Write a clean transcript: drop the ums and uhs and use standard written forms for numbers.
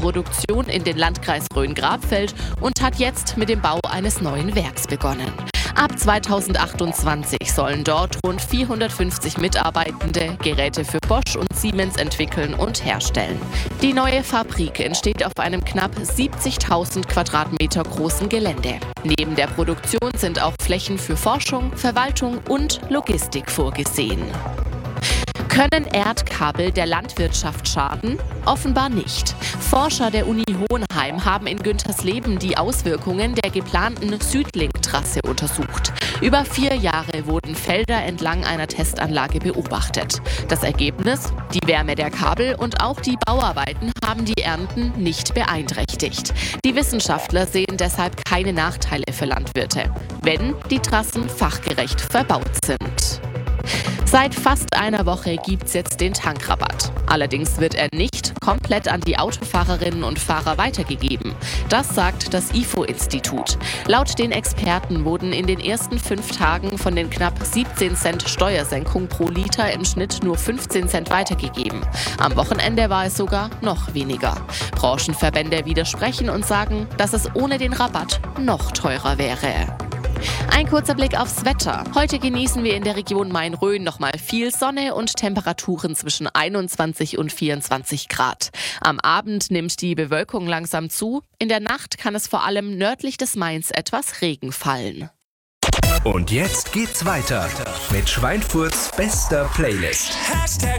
Produktion in den Landkreis Rhön-Grabfeld und hat jetzt mit dem Bau eines neuen Werks begonnen. Ab 2028 sollen dort rund 450 Mitarbeitende Geräte für Bosch und Siemens entwickeln und herstellen. Die neue Fabrik entsteht auf einem knapp 70.000 Quadratmeter großen Gelände. Neben der Produktion sind auch Flächen für Forschung, Verwaltung und Logistik vorgesehen. Können Erdkabel der Landwirtschaft schaden? Offenbar nicht. Forscher der Uni Hohenheim haben in Güntersleben die Auswirkungen der geplanten Südlink-Trasse untersucht. Über 4 Jahre wurden Felder entlang einer Testanlage beobachtet. Das Ergebnis? Die Wärme der Kabel und auch die Bauarbeiten haben die Ernten nicht beeinträchtigt. Die Wissenschaftler sehen deshalb keine Nachteile für Landwirte, wenn die Trassen fachgerecht verbaut sind. Seit fast einer Woche gibt's jetzt den Tankrabatt. Allerdings wird er nicht komplett an die Autofahrerinnen und Fahrer weitergegeben. Das sagt das IFO-Institut. Laut den Experten wurden in den ersten 5 Tagen von den knapp 17 Cent Steuersenkung pro Liter im Schnitt nur 15 Cent weitergegeben. Am Wochenende war es sogar noch weniger. Branchenverbände widersprechen und sagen, dass es ohne den Rabatt noch teurer wäre. Ein kurzer Blick aufs Wetter. Heute genießen wir in der Region Main-Rhön nochmal viel Sonne und Temperaturen zwischen 21 und 24 Grad. Am Abend nimmt die Bewölkung langsam zu. In der Nacht kann es vor allem nördlich des Mains etwas Regen fallen. Und jetzt geht's weiter mit Schweinfurts bester Playlist.